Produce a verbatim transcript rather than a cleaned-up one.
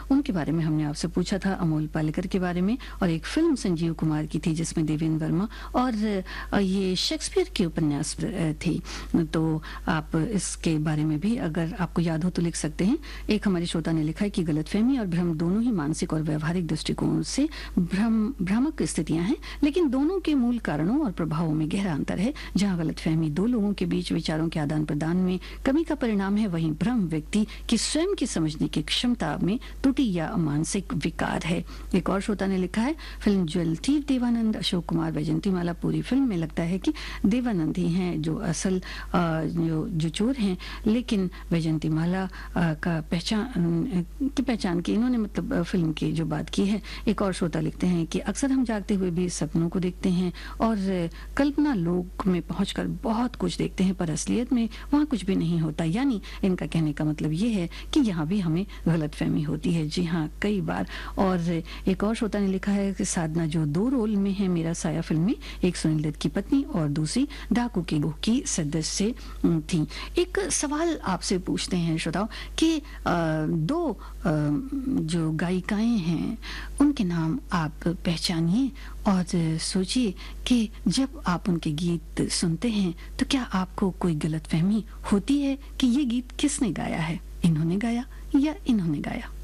उनके बारे में हमने आपसे पूछा था, अमोल पालेकर के बारे में, और एक फिल्म संजीव कुमार की थी जिसमें देवेंद्र वर्मा और ये शेक्सपियर के उपन्यास थी। तो आप इसके बारे में भी अगर आपको याद हो तो लिख सकते हैं। एक हमारे श्रोता ने लिखा है कि गलतफहमी और भ्रम दोनों ही मानसिक और व्यवहारिक दृष्टिकोण से भ्रम भ्रामक स्थितियां हैं, लेकिन दोनों के मूल कारणों और प्रभावों में गहरा अंतर है। जहां गलतफहमी दो लोगों के बीच विचारों के आदान प्रदान में कमी का परिणाम है, वहीं भ्रम व्यक्ति की स्वयं की समझने की क्षमता में त्रुटि या मानसिक विकार है। एक और श्रोता ने लिखा है, फिल्म ज्वेल थी देवानंद, अशोक कुमार, वैजंती माला, पूरी फिल्म में लगता है कि देवानंद ही हैं जो असल जो जो चोर हैं, लेकिन वैजंती माला का पहचान की पहचान की इन्होंने मतलब फिल्म की जो बात की है। एक और श्रोता लिखते हैं कि अक्सर हम जागते हुए भी सपनों को देखते हैं और कल्पना लोक में पहुंचकर बहुत कुछ देखते हैं, पर असलियत में वहां कुछ भी नहीं होता। यानी इनका कहने का मतलब ये है कि यहाँ भी हमें गलतफहमी होती है। जी हाँ, कई बार। और एक और श्रोता ने लिखा है कि साधना जो दो रोल में है मेरा साया फिल्म में, एक सुनील दत्त की पत्नी और दूसरी डाकू की बहू की सदस्य थी। एक सवाल आपसे पूछते हैं श्रोताओं कि दो जो गायिकाएं हैं उनके नाम आप पहचानिए और सोचिए कि जब आप उनके गीत सुनते हैं तो क्या आपको कोई गलतफहमी होती है कि ये गीत किसने गाया है, इन्होंने गाया या इन्होंने गाया।